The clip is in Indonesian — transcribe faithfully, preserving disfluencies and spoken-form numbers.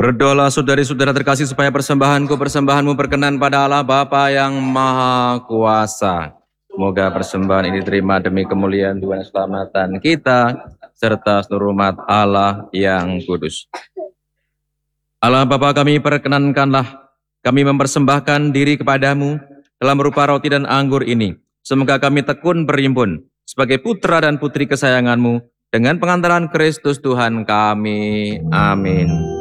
Berdoalah saudari-saudara terkasih supaya persembahanku persembahanmu berkenan pada Allah Bapa yang Maha Kuasa. Semoga persembahan ini diterima demi kemuliaan Tuhan dan keselamatan kita serta seluruh umat Allah yang kudus. Allah Bapa kami, perkenankanlah kami mempersembahkan diri kepadamu dalam berupa roti dan anggur ini. Semoga kami tekun berimpun sebagai putra dan putri kesayanganmu dengan pengantaran Kristus Tuhan kami. Amin.